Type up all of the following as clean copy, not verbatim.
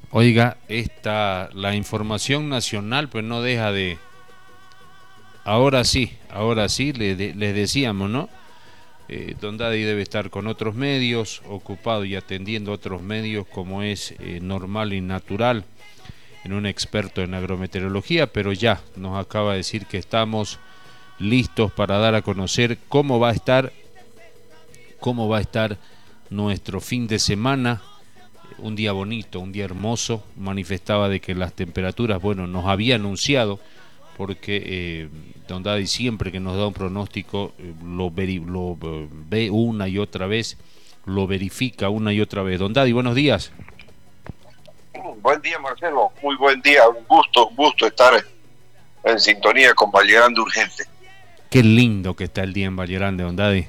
Oiga, la información nacional pues no deja de... Ahora sí, les decíamos, ¿no? Don Daddy debe estar con otros medios, ocupado y atendiendo otros medios como es normal y natural en un experto en agrometeorología, pero ya nos acaba de decir que estamos listos para dar a conocer cómo va a estar nuestro fin de semana. Un día bonito, un día hermoso. Manifestaba de que las temperaturas, bueno, nos había anunciado, porque Don Daddy siempre que nos da un pronóstico lo ve una y otra vez, lo verifica una y otra vez. Don Daddy, buenos días. Buen día, Marcelo. Muy buen día. Un gusto estar en sintonía con Vallegando Urgente. Qué lindo que está el día en Valle Grande, Don Daddy.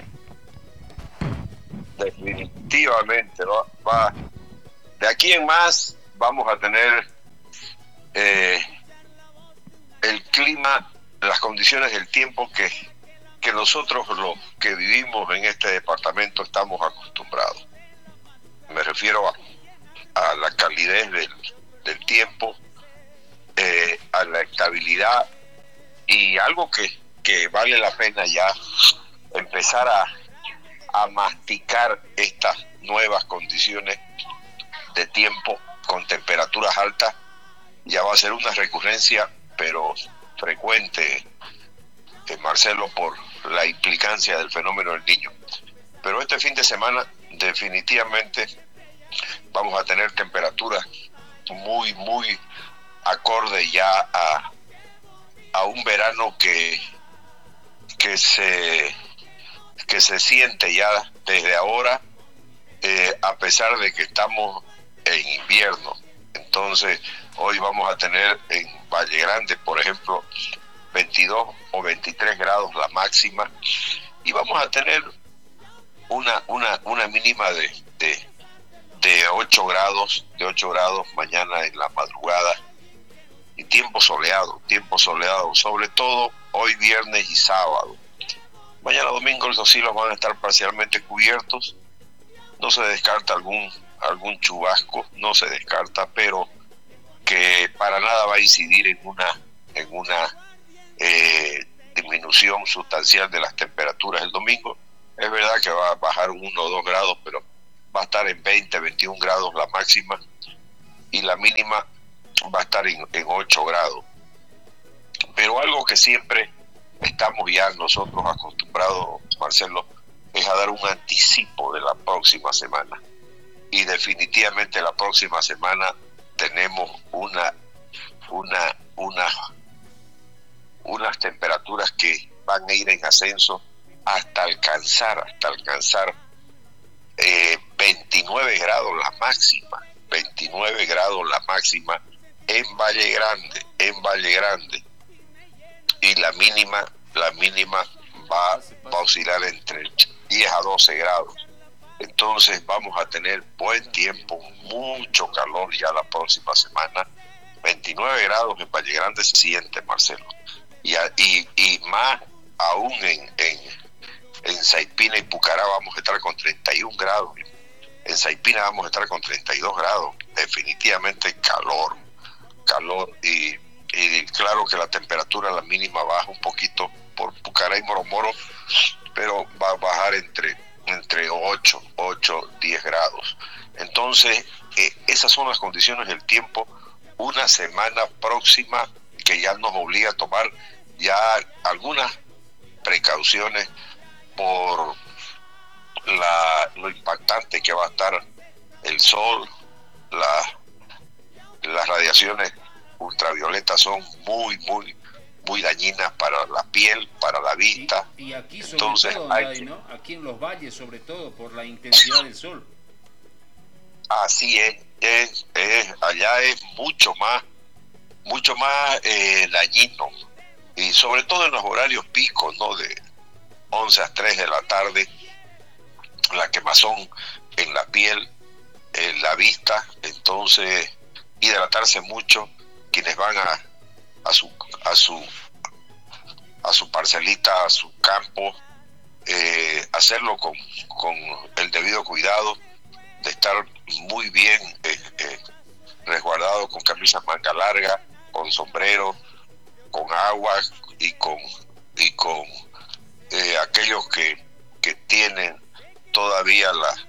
Definitivamente, ¿no? De aquí en más vamos a tener eh, el clima, las condiciones del tiempo que nosotros los que vivimos en este departamento estamos acostumbrados. Me refiero a la calidez del tiempo, a la estabilidad y algo que vale la pena ya empezar a masticar estas nuevas condiciones de tiempo con temperaturas altas. Ya va a ser una recurrencia, pero frecuente, Marcelo, por la implicancia del fenómeno del Niño. Pero este fin de semana definitivamente vamos a tener temperaturas muy acorde ya a un verano que se que se siente ya desde ahora, a pesar de que estamos en invierno. Entonces, hoy vamos a tener en Valle Grande, por ejemplo, 22 o 23 grados la máxima, y vamos a tener una mínima de 8 grados, mañana en la madrugada, y tiempo soleado, sobre todo hoy viernes y sábado. Mañana domingo los cielos van a estar parcialmente cubiertos. No se descarta algún chubasco, no se descarta, pero que para nada va a incidir en una disminución sustancial de las temperaturas el domingo. Es verdad que va a bajar 1 o 2 grados, pero va a estar en 20, 21 grados la máxima, y la mínima va a estar en 8 grados. Pero algo que siempre estamos ya nosotros acostumbrados, Marcelo, es a dar un anticipo de la próxima semana. Y definitivamente la próxima semana tenemos unas temperaturas que van a ir en ascenso hasta alcanzar 29 grados la máxima, 29 grados la máxima en Valle Grande, y la mínima va a oscilar entre 10 a 12 grados. Entonces vamos a tener buen tiempo, mucho calor ya la próxima semana. 29 grados en Valle Grande se siente, Marcelo. Y más aún en Saipina y Pucará vamos a estar con 31 grados. En Saipina vamos a estar con 32 grados. Definitivamente calor, y claro que la temperatura, la mínima, baja un poquito por Pucará y Moromoro, pero va a bajar entre 8, 10 grados. Entonces, esas son las condiciones del tiempo. Una semana próxima que ya nos obliga a tomar ya algunas precauciones por lo impactante que va a estar el sol. Las radiaciones ultravioletas son muy dañinas para la piel, para la vista. Y aquí sobre Entonces todo, Daddy, ¿no? Aquí en los valles sobre todo, por la intensidad del sol. así allá es mucho más dañino, y sobre todo en los horarios picos, ¿no? De 11 a 3 de la tarde, la quemazón en la piel, en la vista. Entonces, hidratarse mucho, quienes van a su a su a su parcelita, a su campo, hacerlo con el debido cuidado, de estar muy bien abrigado con camisas manga larga, con sombrero, con agua y con aquellos que tienen todavía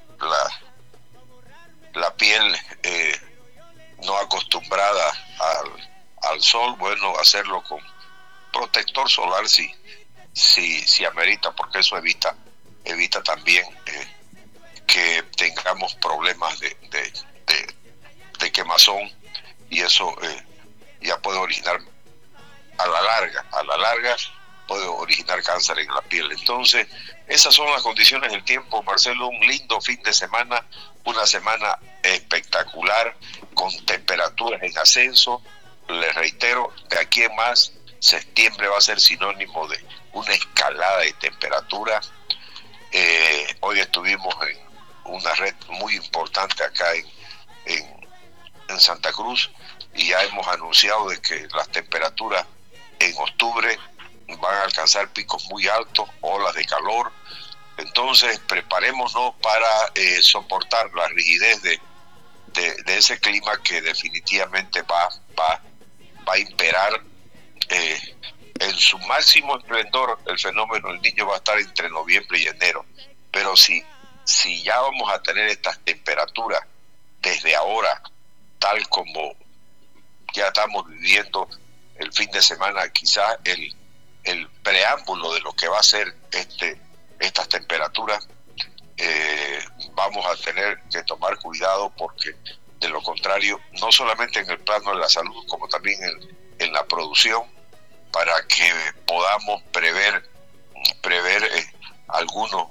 la piel no acostumbrada al sol, bueno, hacerlo con protector solar si amerita, porque eso evita también que tengamos problemas de quemazón, y eso ya puede originar a la larga puede originar cáncer en la piel. Entonces, esas son las condiciones del tiempo, Marcelo. Un lindo fin de semana, una semana espectacular, con temperaturas en ascenso. Les reitero, de aquí en más, septiembre va a ser sinónimo de una escalada de temperatura. Hoy estuvimos en una red muy importante acá en Santa Cruz, y ya hemos anunciado de que las temperaturas en octubre van a alcanzar picos muy altos, olas de calor. Entonces preparémonos para soportar la rigidez de ese clima que definitivamente va a imperar en su máximo esplendor. El fenómeno del Niño va a estar entre noviembre y enero, pero si ya vamos a tener estas temperaturas desde ahora, tal como ya estamos viviendo el fin de semana, quizás el preámbulo de lo que va a ser estas temperaturas, vamos a tener que tomar cuidado, porque de lo contrario, no solamente en el plano de la salud, como también en la producción, para que podamos prever algunos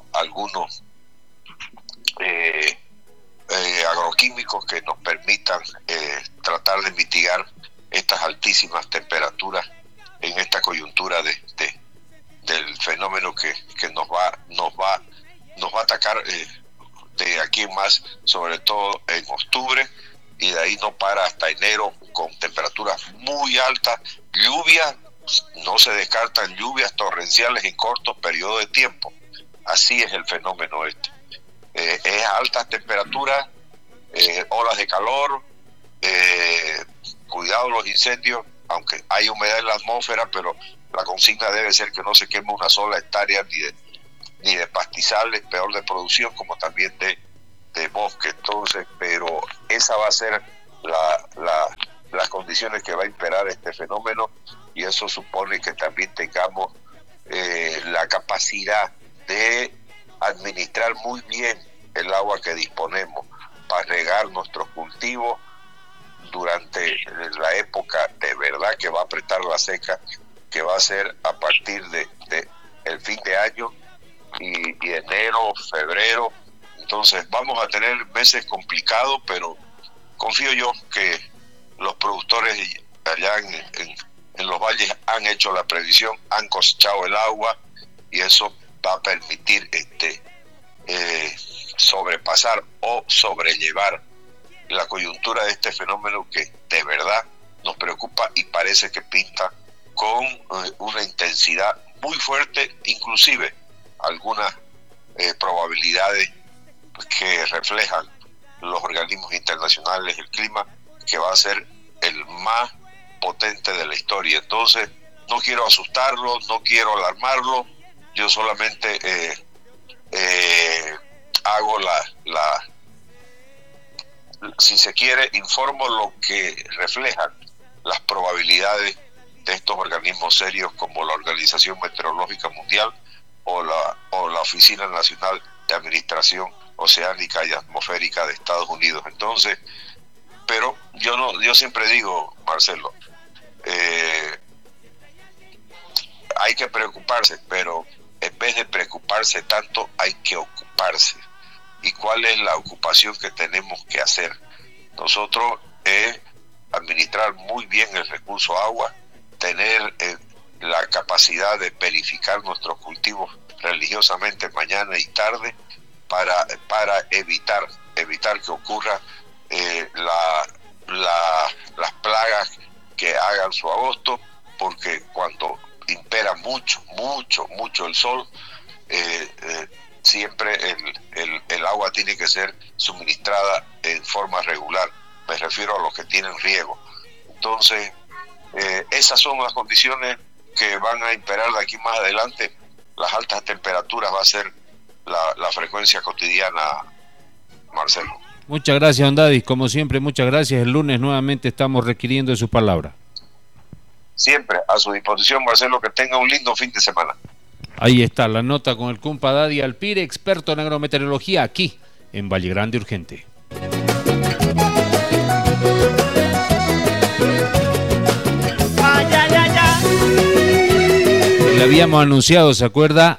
agroquímicos que nos permitan tratar de mitigar estas altísimas temperaturas en esta coyuntura del fenómeno que nos va a atacar de aquí en más, sobre todo en octubre, y de ahí no para hasta enero, con temperaturas muy altas, lluvias, no se descartan lluvias torrenciales en cortos periodos de tiempo. Así es el fenómeno es altas temperaturas, olas de calor, cuidado los incendios, aunque hay humedad en la atmósfera, pero la consigna debe ser que no se queme una sola hectárea ni de pastizales, peor de producción, como también de bosque. Entonces, pero esa va a ser las condiciones que va a imperar este fenómeno, y eso supone que también tengamos la capacidad de administrar muy bien el agua que disponemos para regar nuestros cultivos durante la época de verdad que va a apretar la seca, que va a ser a partir de el fin de año y enero, febrero. Entonces vamos a tener meses complicados, pero confío yo que los productores allá en los valles han hecho la previsión, han cosechado el agua, y eso va a permitir sobrepasar o sobrellevar la coyuntura de este fenómeno que de verdad nos preocupa y parece que pinta con una intensidad muy fuerte, inclusive algunas probabilidades que reflejan los organismos internacionales, el clima, que va a ser el más potente de la historia. Entonces, no quiero asustarlo, no quiero alarmarlo, yo solamente hago si se quiere, informo lo que reflejan las probabilidades de estos organismos serios como la Organización Meteorológica Mundial o la Oficina Nacional de Administración Oceánica y Atmosférica de Estados Unidos. Entonces, pero yo siempre digo, Marcelo, hay que preocuparse, pero en vez de preocuparse tanto, hay que ocuparse. ¿Y cuál es la ocupación que tenemos que hacer? Nosotros es administrar muy bien el recurso agua, tener la capacidad de verificar nuestros cultivos religiosamente mañana y tarde para evitar que ocurra las plagas que hagan su agosto, porque cuando impera mucho el sol, siempre el agua tiene que ser suministrada en forma regular. me refiero a los que tienen riego. Entonces, esas son las condiciones que van a imperar de aquí más adelante. Las altas temperaturas va a ser la frecuencia cotidiana, Marcelo. Muchas gracias, don Dadis. Como siempre, muchas gracias. El lunes nuevamente estamos requiriendo de sus palabras. Siempre a su disposición, Marcelo. Que tenga un lindo fin de semana. Ahí está la nota con el compa Daddy Alpire, experto en agrometeorología, aquí en Valle Grande Urgente. Le habíamos anunciado, ¿se acuerda?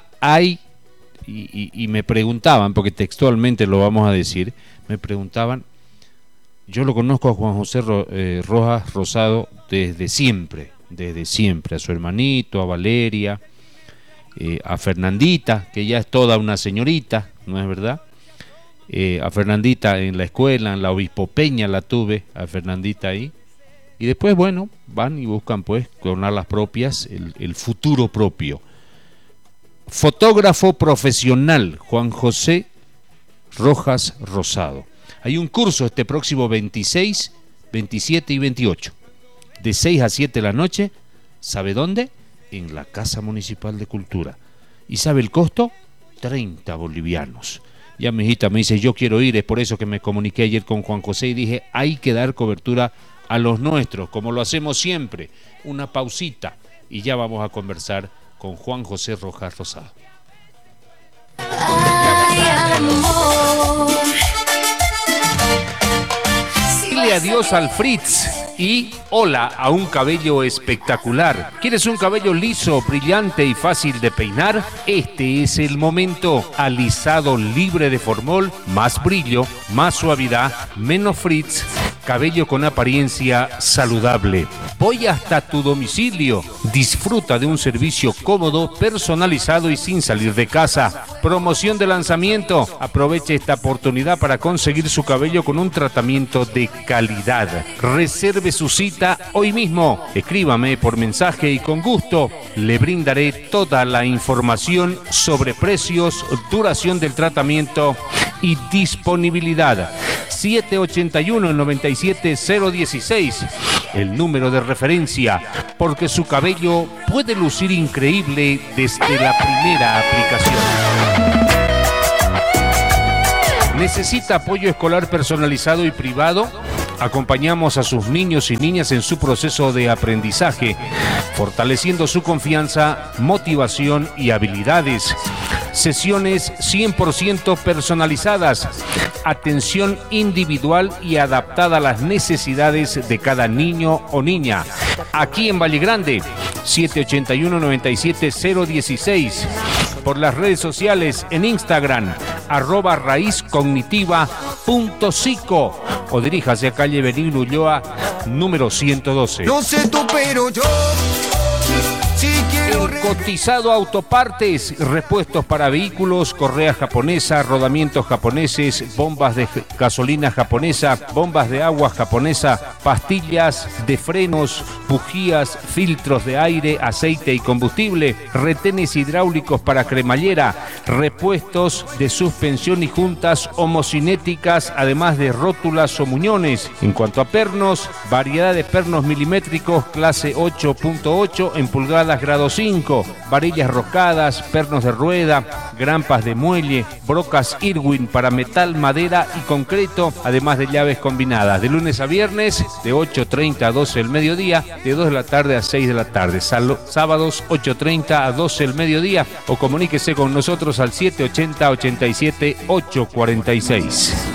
Y me preguntaban, porque textualmente lo vamos a decir, me preguntaban, yo lo conozco a Juan José Rojas Rosado desde siempre, a su hermanito, a Valeria, a Fernandita, que ya es toda una señorita, ¿no es verdad? A Fernandita en la escuela, en la Obispo Peña la tuve, a Fernandita ahí. Y después, bueno, van y buscan pues coronar las propias, el futuro propio. Fotógrafo profesional, Juan José Rojas Rosado. Hay un curso este próximo 26, 27 y 28, de 6 a 7 de la noche. ¿Sabe dónde? En la Casa Municipal de Cultura. ¿Y sabe el costo? 30 bolivianos. Ya mi hijita me dice, yo quiero ir, es por eso que me comuniqué ayer con Juan José y dije, hay que dar cobertura a los nuestros, como lo hacemos siempre. Una pausita y ya vamos a conversar con Juan José Rojas Rosado. Dile adiós al Fritz y hola a un cabello espectacular. ¿Quieres un cabello liso, brillante y fácil de peinar? Este es el momento. Alisado libre de formol, más brillo, más suavidad, menos Fritz. Cabello con apariencia saludable. Voy hasta tu domicilio. Disfruta de un servicio cómodo, personalizado y sin salir de casa. Promoción de lanzamiento. Aproveche esta oportunidad para conseguir su cabello con un tratamiento de calidad. Reserve su cita hoy mismo. Escríbame por mensaje y con gusto le brindaré toda la información sobre precios, duración del tratamiento y disponibilidad. 781-97-016, el número de referencia, porque su cabello puede lucir increíble desde la primera aplicación. ¿Necesita apoyo escolar personalizado y privado? Acompañamos a sus niños y niñas en su proceso de aprendizaje, fortaleciendo su confianza, motivación y habilidades. Sesiones 100% personalizadas, atención individual y adaptada a las necesidades de cada niño o niña. Aquí en Valle Grande, 781-97-016. Por las redes sociales en Instagram, @raizcognitiva.psico, o diríjase a calle Benigno Ulloa, número 112. No sé tú, pero yo sí quiero. El Cotizado Autopartes, repuestos para vehículos, correa japonesa, rodamientos japoneses, bombas de gasolina japonesa, bombas de agua japonesa, pastillas de frenos, bujías, filtros de aire, aceite y combustible, retenes hidráulicos para cremallera, repuestos de suspensión y juntas homocinéticas, además de rótulas o muñones. En cuanto a pernos, variedad de pernos milimétricos clase 8.8 en pulgadas grado 5, varillas rocadas, pernos de rueda, grampas de muelle, brocas Irwin para metal, madera y concreto, además de llaves combinadas. De lunes a viernes, de 8:30 a 12 del mediodía, de 2 de la tarde a 6 de la tarde. Sábados, 8:30 a 12 del mediodía, o comuníquese con nosotros al 780-87-846.